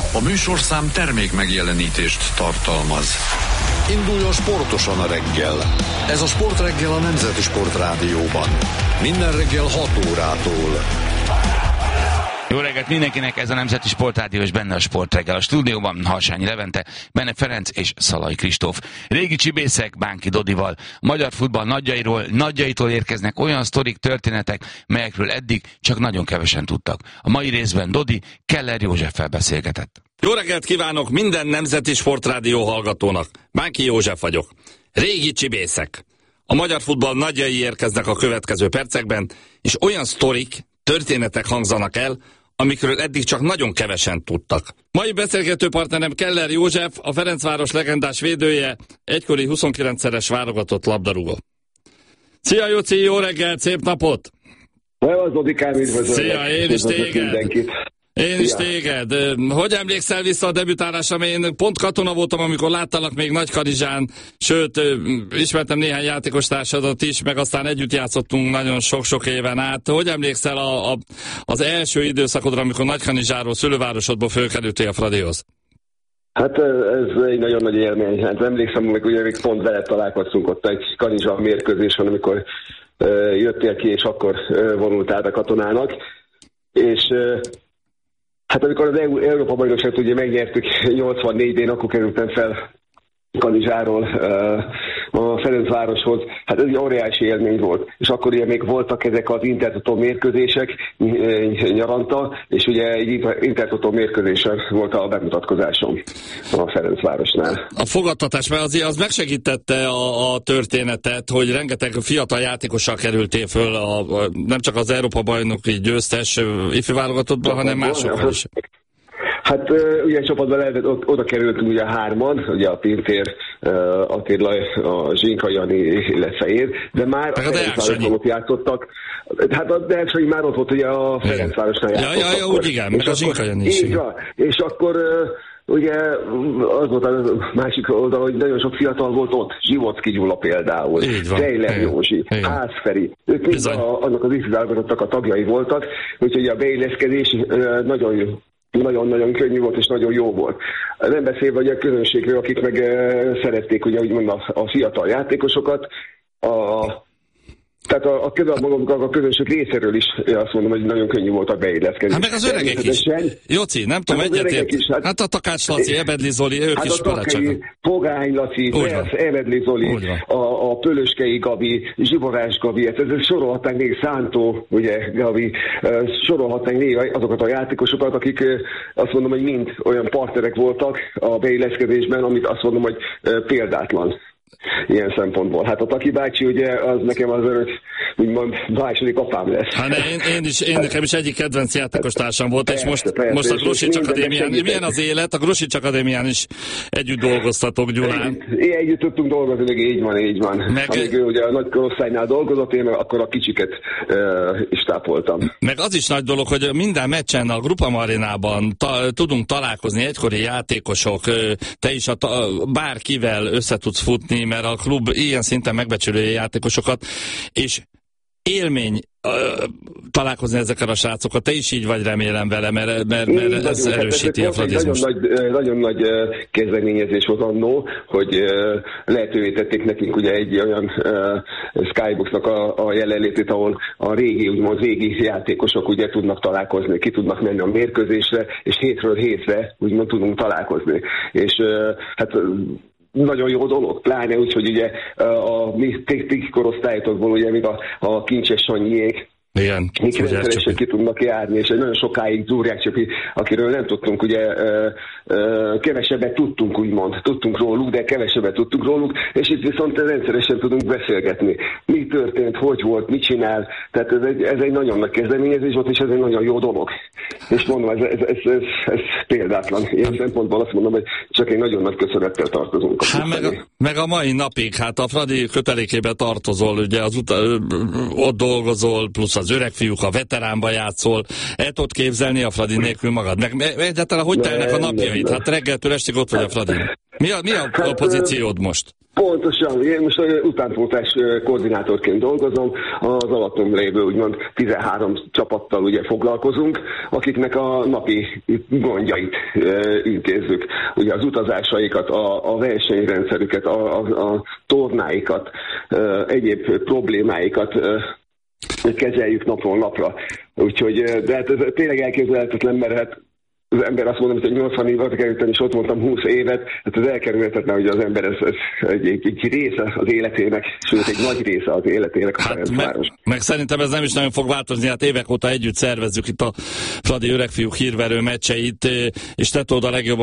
A műsorszám termék megjelenítést tartalmaz. Induljon sportosan a reggel. Ez a Sportreggel a Nemzeti Sportrádióban. Minden reggel 6 órától. Jó reggelt mindenkinek, ez a Nemzeti Sportrádió, és benne a Sportreggel. A stúdióban Harsányi Levente, Benne Ferenc és Szalai Kristóf. Régi csibészek Bánki Dodival. A magyar futball nagyjaitól érkeznek olyan sztorik, történetek, melyekről eddig csak nagyon kevesen tudtak. A mai részben Dodi Keller Józseffel beszélgetett. Jó reggelt kívánok minden Nemzeti Sportrádió hallgatónak. Bánki József vagyok. Régi csibészek. A magyar futball nagyjai érkeznek a következő percekben, és olyan sztorik, történetek hangzanak el, amikről eddig csak nagyon kevesen tudtak. Mai beszélgető partnerem Keller József, a Ferencváros legendás védője, egykori 29-szeres válogatott labdarúgó. Szia Jóci, jó reggelt, szép napot! Szevasz, Dodikám, üdvözöllek! Szia, én is téged! Én is téged. Hogy emlékszel vissza a debütálásra? Én pont katona voltam, amikor láttalak még Nagykanizsán, sőt, ismertem néhány játékostársadat is, meg aztán együtt játszottunk nagyon sok-sok éven át. Hogy emlékszel az első időszakodra, amikor Nagykanizsáról, szülővárosodból fölkerültél a Fradihoz? Hát ez egy nagyon nagy élmény. Hát emlékszem, hogy ugye még pont veled találkoztunk ott egy Kanizsa mérkőzésen, amikor jöttél ki, és akkor vonultál a katonának. És hát amikor az Európa-bajnokságot ugye megnyertük 84-én, akkor kerültem fel Kanizsáról a Ferencvároshoz. Hát ez egy óriási élmény volt. És akkor ugye még voltak ezek az Intertotó mérkőzések nyaranta, és ugye egy Intertotó mérkőzésen volt a bemutatkozásom a Ferencvárosnál. A fogadtatás, mert azért az megsegítette a történetet, hogy rengeteg fiatal játékossal kerültél föl, nem csak az Európa-bajnoki győztes ifjú válogatottban, hanem másokkal is. Hát ugye csapatban lehetett, oda kerültünk ugye hárman, ugye a Pintér, Attila, a Zsinka, Jani, illetve én, de már a Ferencvárosban ott játszottak. Hát a Deák Sanyi már ott volt ugye a Ferencvárosnál játszottak. Ja, úgy igen, meg a Zsinka Jani is. És akkor ugye az volt a másik oldal, hogy nagyon sok fiatal volt ott. Zsivocki Gyula például, Fejler Józsi, Hászferi. Ők mind annak az ifjú válogatottak a tagjai voltak, úgyhogy a beilleszkedés nagyon könnyű volt, és nagyon jó volt. Nem beszélve, hogy a közönségről, akik meg szerették, ugye úgymond a fiatal játékosokat, tehát a közönség részéről is azt mondom, hogy nagyon könnyű volt a beilleszkedés. Hát meg az öregek is. Jóci, nem tudom, egyetért. Hát a Takács Laci, Ebedli Zoli, ők is barátságok. Pogány Laci, Ebedli Zoli, a Pölöskei Gabi, Zsiborás Gabi, ez sorolhatnánk még Szántó, ugye Gabi, sorolhatnánk még azokat a játékosokat, akik azt mondom, hogy mind olyan partnerek voltak a beilleszkedésben, amit azt mondom, hogy példátlan. Ilyen szempontból. Hát a Taki bácsi, ugye, az nekem az örök, úgymond második apám lesz. Hát nekem is egyik kedvenc játékos társam volt, persze, és most a Grosics Akadémián, milyen az élet? A Grosics Akadémián is együtt dolgoztatok, Gyulán. Együtt tudtunk dolgozni, így van. Amíg ő ugye a nagy korosztálynál dolgozott, én akkor a kicsiket is tápoltam. Meg az is nagy dolog, hogy minden meccsen a Grupa Marinában tudunk találkozni, egykori játékosok, te is bárkivel össze tudsz futni, mert a klub ilyen szinten megbecsülő játékosokat, és élmény találkozni ezekkel a srácokat. Te is így vagy, remélem vele, mert ez erősíti a fradizmust. Nagyon nagy kezdeményezés volt annó, hogy lehetővé tették nekünk ugye egy olyan Skyboxnak a jelenlétét, ahol a régi játékosok ugye tudnak találkozni, ki tudnak menni a mérkőzésre, és hétről hétre úgymond tudunk találkozni. És hát nagyon jó dolog, pláne úgy, hogy ugye a mi korosztályotokból ugye még a Kincses Sanyiék, igen, rendszeresen ki tudnak járni, és egy nagyon sokáig Zúrják Csapi, akiről nem tudtunk, ugye kevesebbet tudtunk róluk, de kevesebbet tudtunk róluk, és itt viszont rendszeresen tudunk beszélgetni. Mi történt, hogy volt, mit csinál, tehát ez egy nagyon nagy kezdeményezés volt, és ez egy nagyon jó dolog. És mondom, ez példátlan. Ilyen szempontból azt mondom, hogy csak egy nagyon nagy köszönettel tartozunk. Meg a mai napig, hát a Fradi kötelékébe tartozol, ugye ott dolgozol, plusz az öreg fiúk, a veteránba játszol, el tudod képzelni a Fradi nélkül magad? Meg egyáltalán hogy telnek a napjaid? Hát reggeltől estig ott vagy a Fradin. Mi a pozíciód most? Pontosan, én most utánpótlás koordinátorként dolgozom, az alattom lévő úgymond 13 csapattal ugye foglalkozunk, akiknek a napi gondjait intézzük. Ugye az utazásaikat, a versenyrendszerüket, a tornáikat, egyéb problémáikat kezeljük napról napra. Úgyhogy, de hát ez tényleg elképzelhetetlen, mert hát az ember azt mondom, hogy 80 évet kerültem, és ott mondtam 20 évet, hát ez elkerülhetetlen, hogy az ember ez egy része az életének, sőt egy nagy része az életének a Ferencváros. Meg szerintem ez nem is nagyon fog változni, hát évek óta együtt szervezzük itt a Fradi öregfiúk hírverő meccseit, és te tudod a legjobb